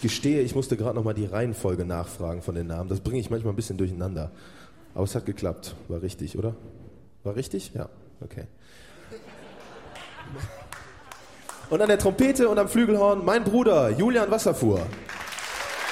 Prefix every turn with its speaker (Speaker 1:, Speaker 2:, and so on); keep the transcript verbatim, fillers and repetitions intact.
Speaker 1: gestehe, ich musste gerade noch mal die Reihenfolge nachfragen von den Namen. Das bringe ich manchmal ein bisschen durcheinander. Aber es hat geklappt. War richtig, oder? War richtig? Ja, okay. Und an der Trompete und am Flügelhorn mein Bruder Julian Wasserfuhr.